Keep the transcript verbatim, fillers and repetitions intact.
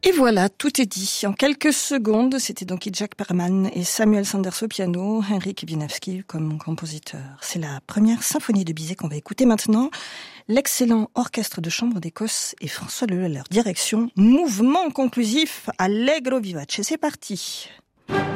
Et voilà, tout est dit. En quelques secondes, c'était donc Jacques Perman et Samuel Sanders au piano, Henryk Wieniawski comme compositeur. C'est la première symphonie de Bizet qu'on va écouter maintenant. L'excellent orchestre de chambre d'Écosse et François Leleux à leur direction. Mouvement conclusif, Allegro vivace. C'est parti.